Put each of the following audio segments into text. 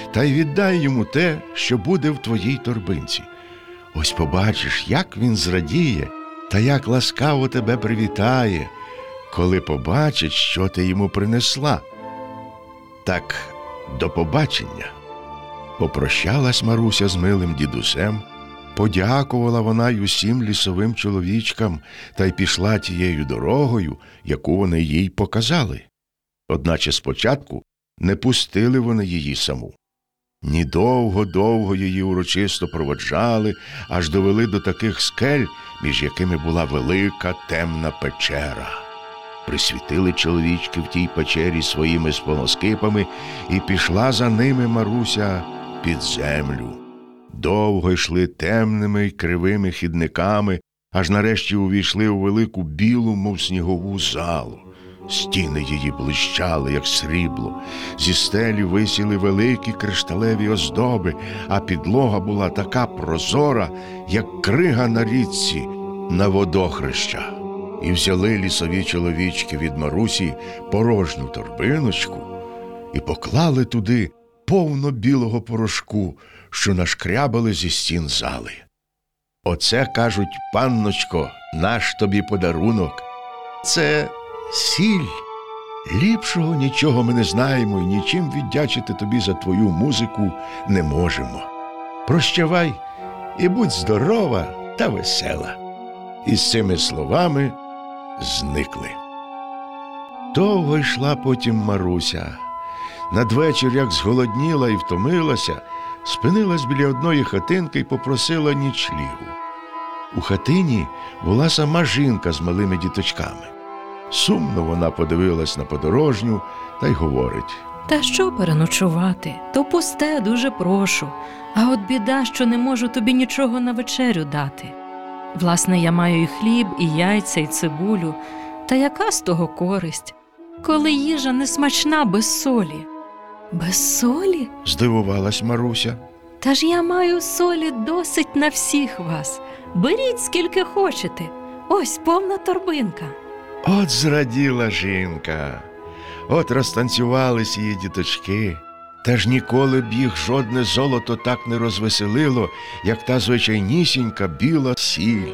та й віддай йому те, що буде в твоїй торбинці. Ось побачиш, як він зрадіє та як ласкаво тебе привітає, коли побачить, що ти йому принесла. Так, до побачення». Попрощалась Маруся з милим дідусем, подякувала вона й усім лісовим чоловічкам та й пішла тією дорогою, яку вони їй показали. Одначе спочатку не пустили вони її саму. Ні довго-довго її урочисто проводжали, аж довели до таких скель, між якими була велика темна печера. Присвітили чоловічки в тій печері своїми смолоскипами, і пішла за ними Маруся під землю. Довго йшли темними й кривими хідниками, аж нарешті увійшли у велику білу, мов снігову залу. Стіни її блищали, як срібло, зі стелі висіли великі кришталеві оздоби, а підлога була така прозора, як крига на річці на водохреща. І взяли лісові чоловічки від Марусі порожню торбиночку і поклали туди повно білого порошку, що нашкрябали зі стін зали. «Оце, кажуть, панночко, наш тобі подарунок. Це сіль. Ліпшого нічого ми не знаємо і нічим віддячити тобі за твою музику не можемо. Прощавай і будь здорова та весела». І з цими словами зникли. Довго йшла потім Маруся. Надвечір, як зголодніла і втомилася, спинилась біля одної хатинки і попросила нічлігу. У хатині була сама жінка з малими діточками. Сумно вона подивилась на подорожню та й говорить: «Та що переночувати? То пусте, дуже прошу. А от біда, що не можу тобі нічого на вечерю дати. Власне, я маю і хліб, і яйця, і цибулю. Та яка з того користь, коли їжа не смачна без солі?» «Без солі?» – здивувалась Маруся. «Та ж я маю солі досить на всіх вас. Беріть, скільки хочете. Ось повна торбинка». От зраділа жінка. От розтанцювались її діточки. Та ж ніколи б їх жодне золото так не розвеселило, як та звичайнісінька біла сіль.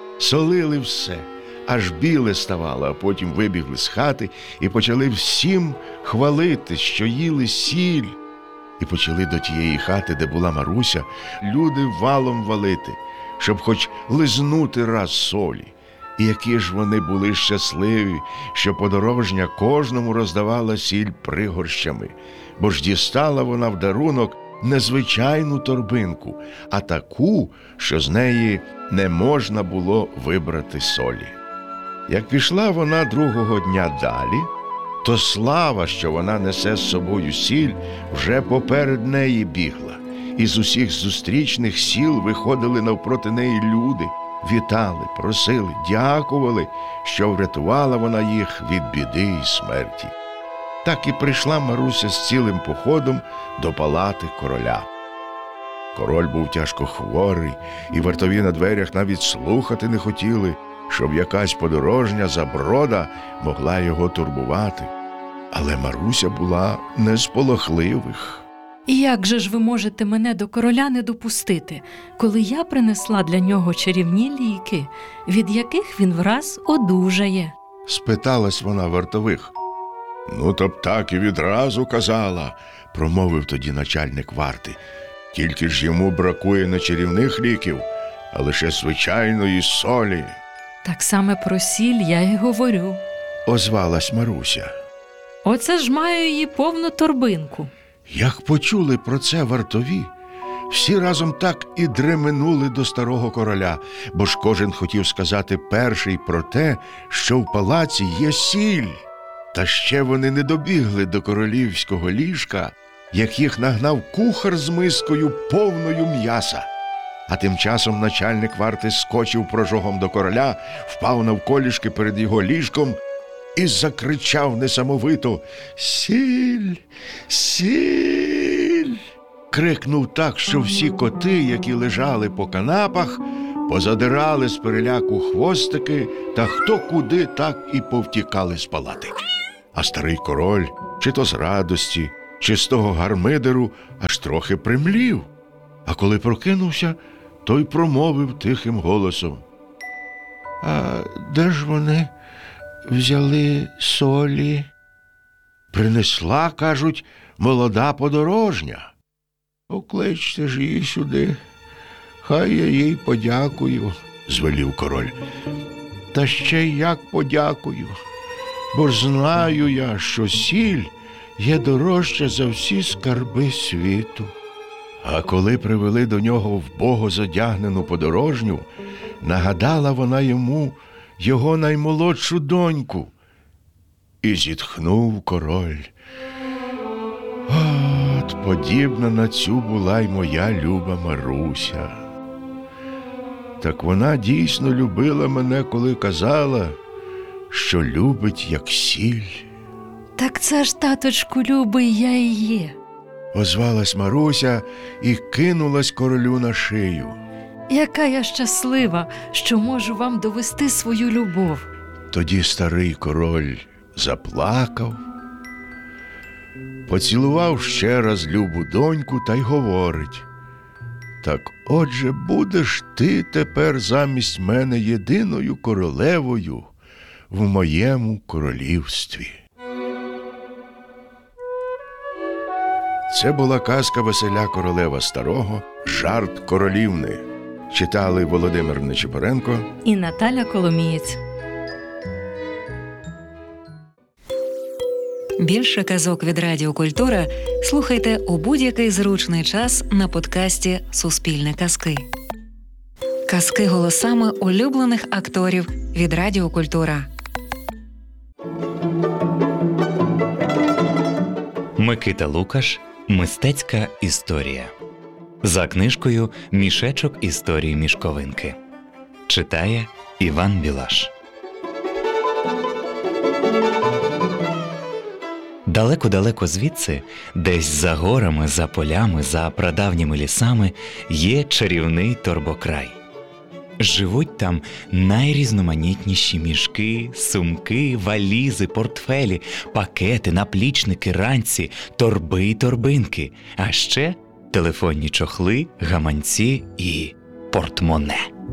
Солили все, аж біле ставало, а потім вибігли з хати і почали всім хвалити, що їли сіль. І почали до тієї хати, де була Маруся, люди валом валити, щоб хоч лизнути раз солі. І які ж вони були щасливі, що подорожня кожному роздавала сіль пригорщами, бо ж дістала вона в дарунок не звичайну торбинку, а таку, що з неї не можна було вибрати солі. Як пішла вона другого дня далі, то слава, що вона несе з собою сіль, вже поперед неї бігла. І з усіх зустрічних сіл виходили навпроти неї люди, вітали, просили, дякували, що врятувала вона їх від біди і смерті. Так і прийшла Маруся з цілим походом до палати короля. Король був тяжко хворий, і вартові на дверях навіть слухати не хотіли, щоб якась подорожня заброда могла його турбувати. Але Маруся була не з полохливих. «І як же ж ви можете мене до короля не допустити, коли я принесла для нього чарівні ліки, від яких він враз одужає?» – спиталась вона вартових. «Ну, то б так і відразу казала», – промовив тоді начальник варти. «Тільки ж йому бракує не чарівних ліків, а лише звичайної солі». «Так саме про сіль я й говорю», – озвалась Маруся. «Оце ж маю її повну торбинку». Як почули про це вартові, всі разом так і дременули до старого короля, бо ж кожен хотів сказати перший про те, що в палаці є сіль. Та ще вони не добігли до королівського ліжка, як їх нагнав кухар з мискою повною м'яса. А тим часом начальник варти скочив прожогом до короля, впав навколішки перед його ліжком і закричав несамовито: «Сіль! Сіль!» Крикнув так, що всі коти, які лежали по канапах, позадирали з переляку хвостики, та хто куди, так і повтікали з палати. А старий король, чи то з радості, чистого гармидеру аж трохи примлів. А коли прокинувся, той промовив тихим голосом: «А де ж вони взяли солі?» «Принесла, кажуть, молода подорожня». «Покличте ж її сюди, хай я їй подякую», – звелів король. «Та ще й як подякую, бо ж знаю я, що сіль є дорожча за всі скарби світу». А коли привели до нього вбого зодягнену подорожню, нагадала вона йому його наймолодшу доньку. І зітхнув король: «От, подібна на цю була й моя люба Маруся. Так вона дійсно любила мене, коли казала, що любить як сіль». «Так це ж, таточку любий, я і є», – озвалась Маруся і кинулась королю на шию. «Яка я щаслива, що можу вам довести свою любов». Тоді старий король заплакав, поцілував ще раз любу доньку та й говорить: «Так отже будеш ти тепер замість мене єдиною королевою в моєму королівстві». Це була казка Василя Королева Старого «Жарт королівни». Читали Володимир Нечипоренко і Наталя Коломієць. Більше казок від Радіо Культура слухайте у будь-який зручний час на подкасті «Суспільне казки». Казки голосами улюблених акторів від Радіо Культура. Микита Лукаш «Мистецька історія». За книжкою «Мішечок історії мішковинки». Читає Іван Білаш. Далеко-далеко звідси, десь за горами, за полями, за прадавніми лісами, є чарівний торбокрай. Живуть там найрізноманітніші мішки, сумки, валізи, портфелі, пакети, наплічники, ранці, торби й торбинки, а ще телефонні чохли, гаманці і портмоне.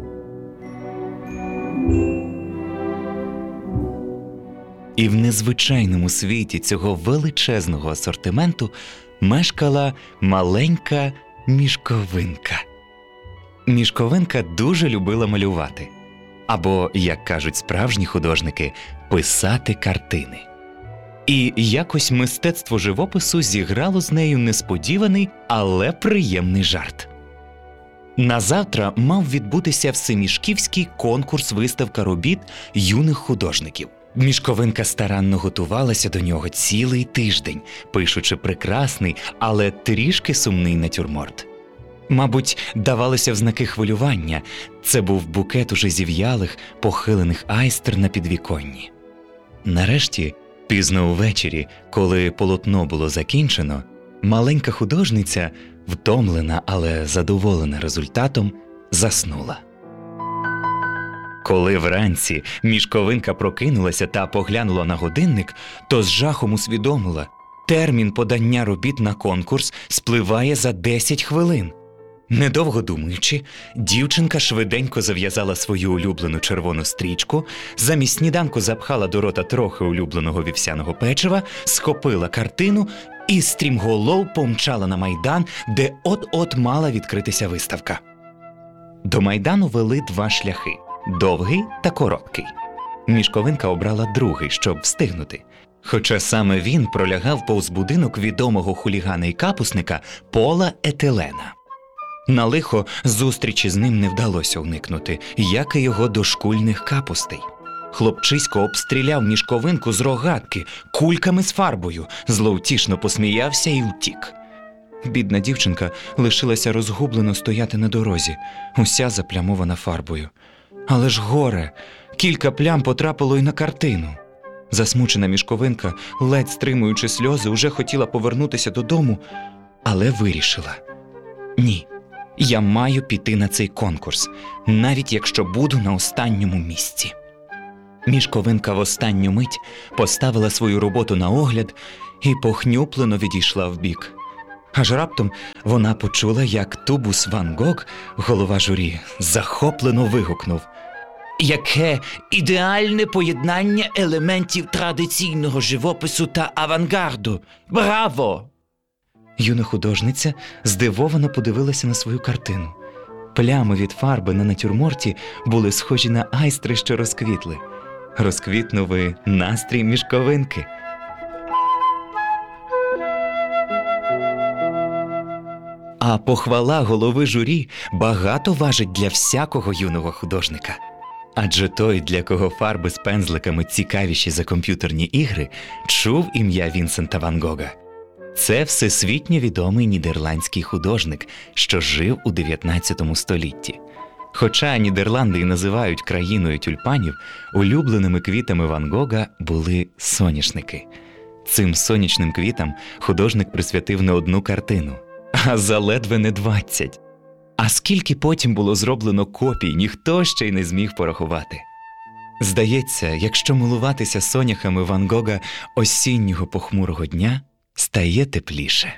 І в незвичайному світі цього величезного асортименту мешкала маленька мішковинка. Мішковинка дуже любила малювати. Або, як кажуть справжні художники, писати картини. І якось мистецтво живопису зіграло з нею несподіваний, але приємний жарт. Назавтра мав відбутися всемішківський конкурс-виставка робіт юних художників. Мішковинка старанно готувалася до нього цілий тиждень, пишучи прекрасний, але трішки сумний натюрморт. Мабуть, давалося в знаки хвилювання. Це був букет уже зів'ялих, похилених айстр на підвіконні. Нарешті, пізно увечері, коли полотно було закінчено, маленька художниця, втомлена, але задоволена результатом, заснула. Коли вранці мішковинка прокинулася та поглянула на годинник, то з жахом усвідомила – термін подання робіт на конкурс спливає за 10 хвилин. Недовго думаючи, дівчинка швиденько зав'язала свою улюблену червону стрічку, замість сніданку запхала до рота трохи улюбленого вівсяного печива, схопила картину і стрімголов помчала на Майдан, де от-от мала відкритися виставка. До Майдану вели 2 шляхи – довгий та короткий. Мішковинка обрала другий, щоб встигнути. Хоча саме він пролягав повз будинок відомого хулігана і капусника Пола Етелена. На лихо зустрічі з ним не вдалося уникнути, як і його дошкульних капустей. Хлопчисько обстріляв мішковинку з рогатки, кульками з фарбою, зловтішно посміявся і втік. Бідна дівчинка лишилася розгублено стояти на дорозі, уся заплямована фарбою. Але ж горе! Кілька плям потрапило й на картину. Засмучена мішковинка, ледь стримуючи сльози, уже хотіла повернутися додому, але вирішила – ні. Я маю піти на цей конкурс, навіть якщо буду на останньому місці. Мішковинка в останню мить поставила свою роботу на огляд і похнюплено відійшла вбік. Аж раптом вона почула, як Тубус Ван Гог, голова журі, захоплено вигукнув: «Яке ідеальне поєднання елементів традиційного живопису та авангарду! Браво!» Юна художниця здивовано подивилася на свою картину. Плями від фарби на натюрморті були схожі на айстри, що розквітли. Розквітнув і настрій мішковинки. А похвала голови журі багато важить для всякого юного художника. Адже той, для кого фарби з пензликами цікавіші за комп'ютерні ігри, чув ім'я Вінсента Ван Гога. Це всесвітньо відомий нідерландський художник, що жив у 19 столітті. Хоча Нідерланди і називають країною тюльпанів, улюбленими квітами Ван Гога були соняшники. Цим сонячним квітам художник присвятив не одну картину, а заледве не 20. А скільки потім було зроблено копій, ніхто ще й не зміг порахувати. Здається, якщо милуватися соняхами Ван Гога осіннього похмурого дня, стає тепліше.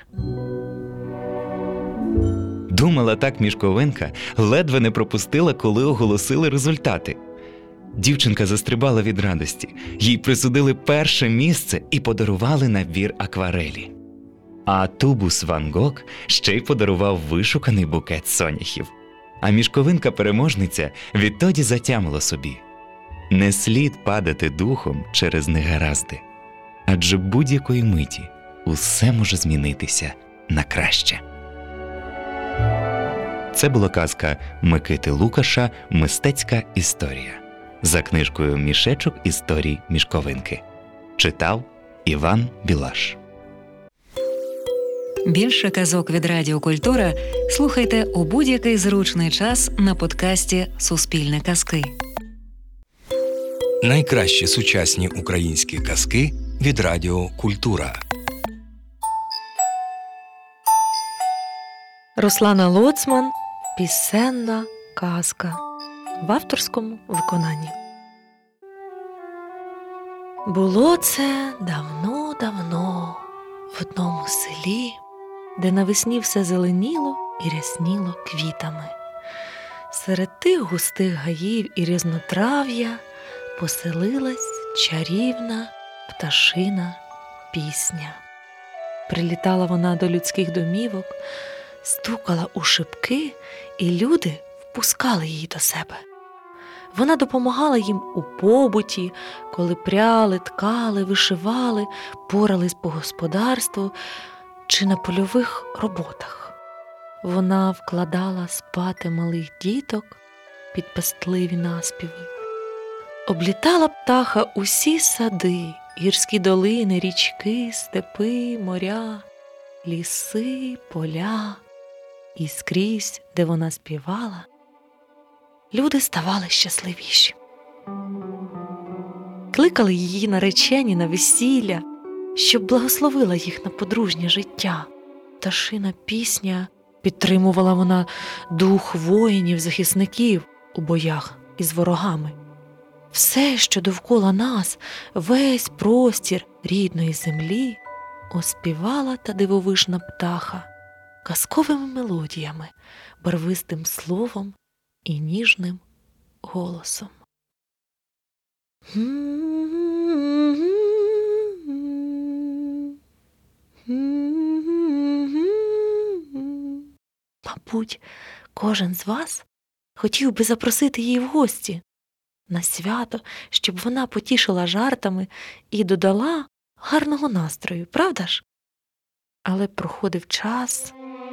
Думала так мішковинка, ледве не пропустила, коли оголосили результати. Дівчинка застрибала від радості. Їй присудили перше місце і подарували набір акварелі. А Тубус Ван Гог ще й подарував вишуканий букет соняхів. А мішковинка-переможниця відтоді затямила собі: не слід падати духом через негаразди, адже будь-якої миті усе може змінитися на краще. Це була казка Микити Лукаша «Мистецька історія» за книжкою «Мішечок історій мішковинки». Читав Іван Білаш. Більше казок від Радіо Культура слухайте у будь-який зручний час на подкасті «Суспільне казки». Найкращі сучасні українські казки від Радіо Культура. Руслана Лоцман «Пісенна казка» в авторському виконанні. Було це давно-давно в одному селі, де навесні все зеленіло і рясніло квітами. Серед тих густих гаїв і різнотрав'я поселилась чарівна пташина пісня. Прилітала вона до людських домівок, стукала у шибки, і люди впускали її до себе. Вона допомагала їм у побуті, коли пряли, ткали, вишивали, порались по господарству чи на польових роботах. Вона вкладала спати малих діток під пестливі наспіви. Облітала птаха усі сади, гірські долини, річки, степи, моря, ліси, поля. І скрізь, де вона співала, люди ставали щасливіші. Кликали її наречені на весілля, щоб благословила їх на подружнє життя. Пташина пісня підтримувала вона дух воїнів-захисників у боях із ворогами. Все, що довкола нас, весь простір рідної землі, оспівала та дивовижна птаха казковими мелодіями, барвистим словом і ніжним голосом. Мабуть, кожен з вас хотів би запросити її в гості на свято, щоб вона потішила жартами і додала гарного настрою, правда ж? Але проходив час,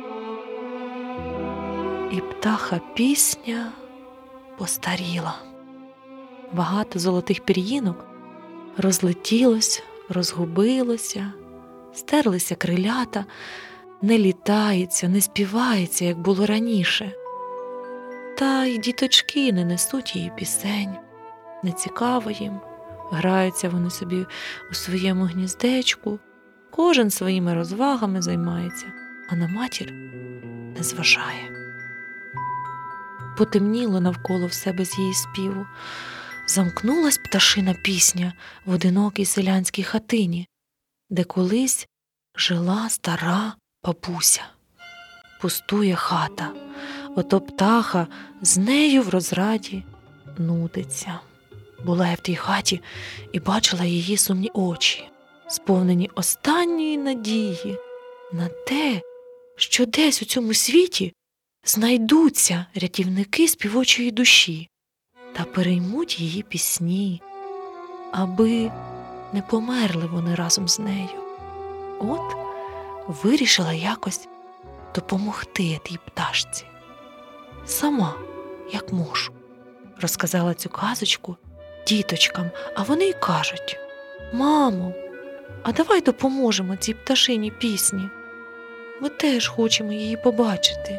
і птаха пісня постаріла. Багато золотих пір'їнок розлетілося, розгубилося, стерлися крилята, не літається, не співається, як було раніше. Та й діточки не несуть її пісень, не цікаво їм, граються вони собі у своєму гніздечку, кожен своїми розвагами займається, а на матір не зважає. Потемніло навколо в себе з її співу, замкнулась пташина пісня в одинокій селянській хатині. де колись жила стара бабуся. Пустує хата, ото птаха з нею в розраді нудиться. Була я в тій хаті і бачила її сумні очі, сповнені останньої надії на те, що десь у цьому світі знайдуться рятівники співочої душі та переймуть її пісні, аби не померли вони разом з нею. От вирішила якось допомогти тій пташці. Сама, як можу, розказала цю казочку діточкам, а вони й кажуть: «Мамо, а давай допоможемо цій пташині пісні. Ми теж хочемо її побачити».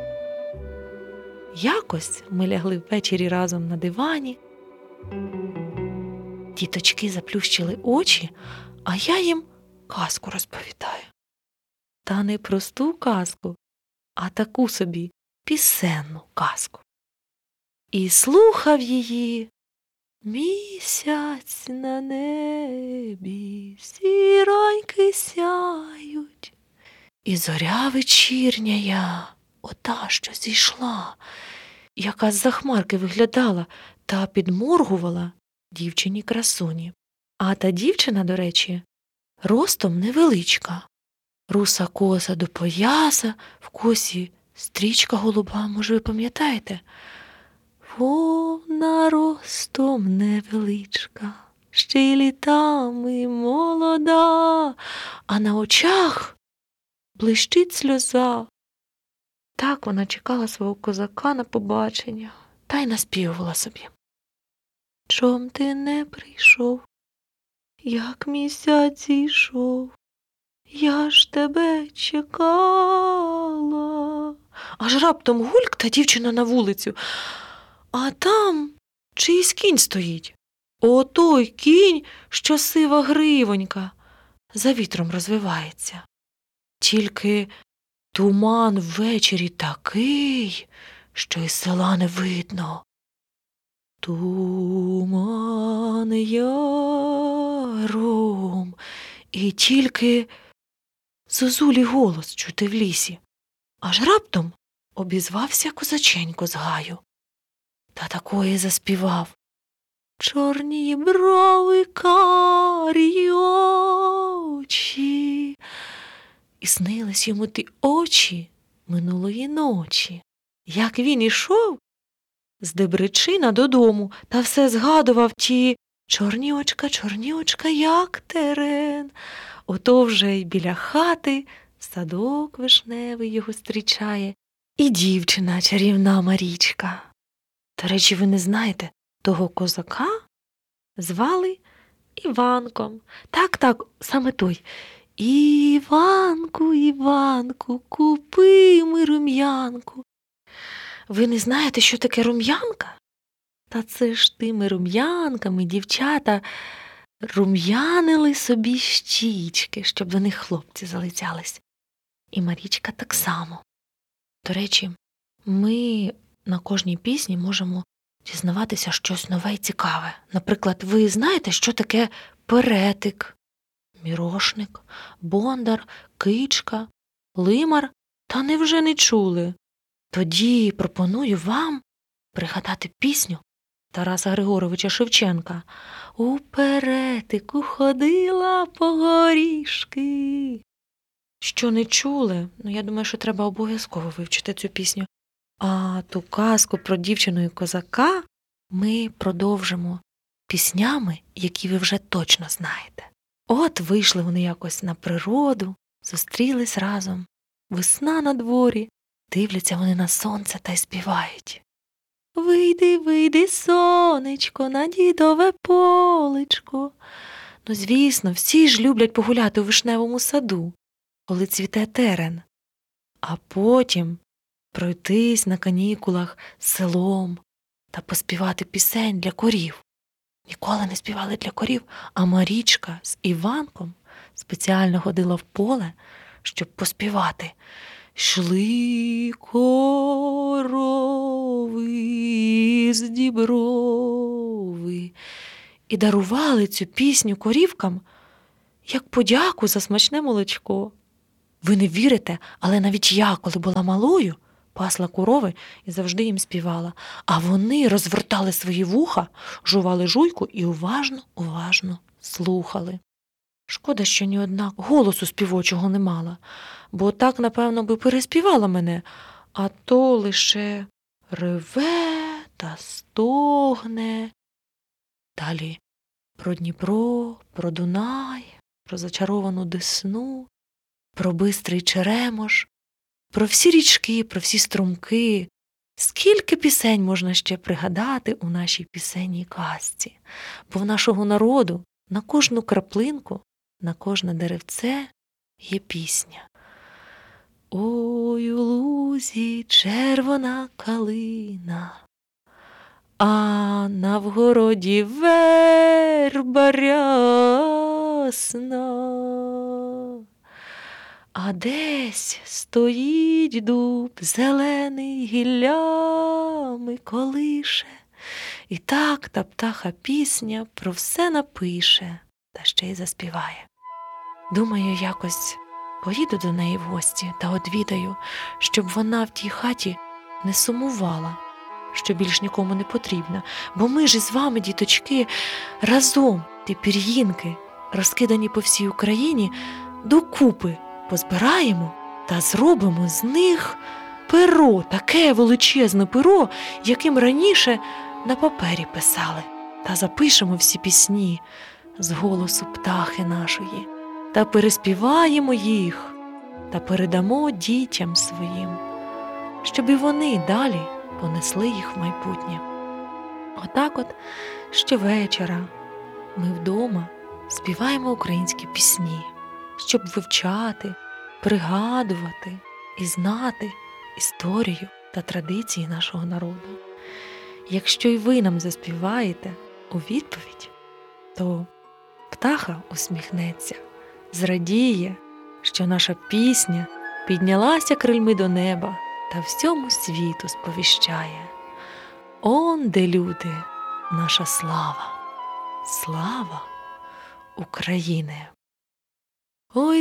Якось ми лягли ввечері разом на дивані. Діточки заплющили очі, а я їм казку розповідаю. Та не просту казку, а таку собі пісенну казку. І слухав її місяць на небі, зіроньки сяють, і зоря вечірняя, ота, що зійшла, яка з-за хмарки виглядала та підморгувала дівчині-красуні. А та дівчина, до речі, ростом невеличка. Руса коса до пояса, в косі стрічка голуба, може, ви пам'ятаєте? Вона ростом невеличка, ще й літами молода, а на очах блищить сльоза. Так вона чекала свого козака на побачення та й наспівувала собі. Чом ти не прийшов, як місяць зійшов, я ж тебе чекала. Аж раптом гульк та дівчина на вулицю, а там чийсь кінь стоїть. Отой кінь, що сива гривонька, за вітром розвивається. Тільки туман ввечері такий, що із села не видно. Туман яром, і тільки зозулі голос чути в лісі. Аж раптом обізвався козаченько з гаю. Та такої заспівав: чорні брови, карі очі. І снились йому ті очі минулої ночі. Як він ішов з Дебричина додому та все згадував ті чорні очка, як терен. Ото вже й біля хати садок вишневий його зустрічає, і дівчина чарівна Марічка. До речі, ви не знаєте, того козака звали Іванком. Так, саме той. Іванку, Іванку, купи ми рум'янку. Ви не знаєте, що таке рум'янка? Та це ж тими рум'янками дівчата рум'янили собі щічки, щоб до них хлопці залицялись. І Марічка так само. До речі, ми на кожній пісні можемо дізнаватися щось нове і цікаве. Наприклад, ви знаєте, що таке перетик, мірошник, бондар, кичка, лимар? Та невже не чули? Тоді пропоную вам пригадати пісню Тараса Григоровича Шевченка. У перетику ходила по горішки. Що не чули? Я думаю, що треба обов'язково вивчити цю пісню. А ту казку про дівчину і козака ми продовжимо піснями, які ви вже точно знаєте. От вийшли вони якось на природу, зустрілись разом. Весна на дворі, дивляться вони на сонце та й співають. Вийди, вийди, сонечко, на дідове полечко. Звісно, всі ж люблять погуляти у вишневому саду, коли цвіте терен. А потім пройтись на канікулах селом та поспівати пісень для корів. Ніколи не співали для корів, а Марічка з Іванком спеціально ходила в поле, щоб поспівати. Йшли корови з діброви. І дарували цю пісню корівкам як подяку за смачне молочко. Ви не вірите, але навіть я, коли була малою, пасла корови і завжди їм співала, а вони розвертали свої вуха, жували жуйку і уважно слухали. Шкода, що ні одна голосу співочого не мала, бо так, напевно, би переспівала мене, а то лише реве та стогне. Далі про Дніпро, про Дунай, про зачаровану Десну, про бистрий Черемош, про всі річки, про всі струмки. Скільки пісень можна ще пригадати у нашій пісенній казці, бо в нашого народу на кожну краплинку, на кожне деревце є пісня. Ой, у лузі червона калина, а на вгороді верба рясна. А десь стоїть дуб зелений гіллями колише, і так та птаха пісня про все напише, та ще й заспіває. Думаю, якось поїду до неї в гості та одвідаю, щоб вона в тій хаті не сумувала, що більш нікому не потрібна, бо ми ж із вами, діточки, разом ті пір'їнки, розкидані по всій Україні, докупи позбираємо та зробимо з них перо, таке величезне перо, яким раніше на папері писали, та запишемо всі пісні з голосу птахи нашої, та переспіваємо їх, та передамо дітям своїм, щоб і вони далі понесли їх в майбутнє. Отак от щовечора ми вдома співаємо українські пісні, щоб вивчати, пригадувати і знати історію та традиції нашого народу. Якщо й ви нам заспіваєте у відповідь, то птаха усміхнеться, зрадіє, що наша пісня піднялася крильми до неба та всьому світу сповіщає. Он де люди, наша слава, слава України! Ой,